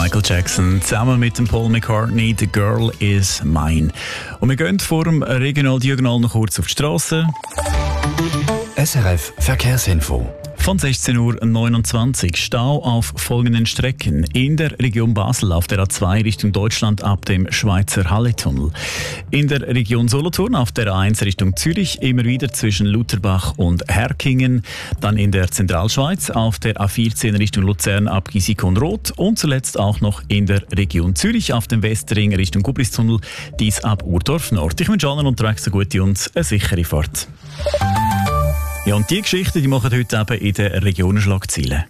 Michael Jackson zusammen mit dem Paul McCartney, «The Girl Is Mine». Und wir gehen vor dem Regional-Diagonal noch kurz auf die Straße. SRF Verkehrsinfo. Von 16.29 Uhr Stau auf folgenden Strecken. In der Region Basel auf der A2 Richtung Deutschland ab dem Schweizer Halletunnel. In der Region Solothurn auf der A1 Richtung Zürich immer wieder zwischen Lutherbach und Herkingen. Dann in der Zentralschweiz auf der A14 Richtung Luzern ab Gisikon-Roth. Und zuletzt auch noch in der Region Zürich auf dem Westring Richtung Gubristunnel. Dies ab Urdorf Nord. Ich wünsche allen unterwegs eine gute und eine sichere Fahrt. Ja, und die Geschichten, die machen heute eben in den Regionenschlagzeilen.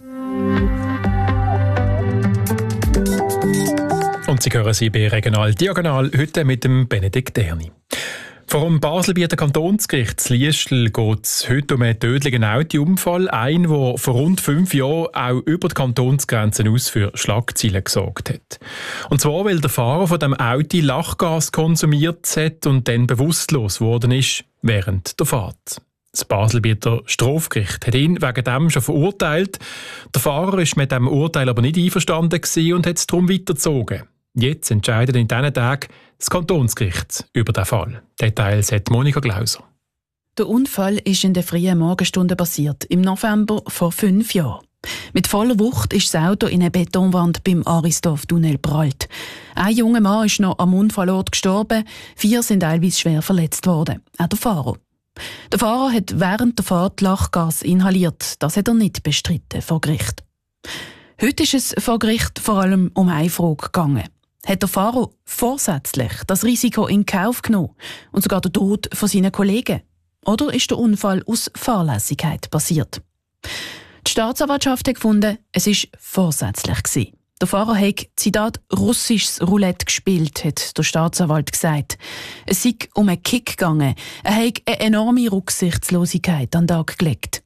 Und Sie hören sie bei Regional Diagonal heute mit dem Benedikt Erni. Vor dem Baselbieter Kantonsgericht in Liestal geht es heute um einen tödlichen Autounfall. Ein, der vor rund 5 Jahren auch über die Kantonsgrenzen aus für Schlagzeilen gesorgt hat. Und zwar, weil der Fahrer von dem Auto Lachgas konsumiert hat und dann bewusstlos geworden ist während der Fahrt. Das Baselbieter Strafgericht hat ihn wegen dem schon verurteilt. Der Fahrer war mit diesem Urteil aber nicht einverstanden und hat es darum weitergezogen. Jetzt entscheidet in diesen Tagen das Kantonsgericht über den Fall. Details hat Monika Glauser. Der Unfall ist in der frühen Morgenstunde passiert, im November vor 5 Jahren. Mit voller Wucht ist das Auto in eine Betonwand beim Arisdorf-Tunnel geprallt. Ein junger Mann ist noch am Unfallort gestorben, 4 sind teilweise schwer verletzt worden, auch der Fahrer. Der Fahrer hat während der Fahrt Lachgas inhaliert. Das hat er nicht bestritten vor Gericht. Heute ist es vor Gericht vor allem um eine Frage gegangen. Hat der Fahrer vorsätzlich das Risiko in Kauf genommen und sogar den Tod von seinen Kollegen? Oder ist der Unfall aus Fahrlässigkeit passiert? Die Staatsanwaltschaft hat gefunden, es war vorsätzlich gewesen. Der Fahrer hat, Zitat, russisches Roulette gespielt, hat der Staatsanwalt gesagt. Es sei um einen Kick gegangen. Er hat eine enorme Rücksichtslosigkeit an den Tag gelegt.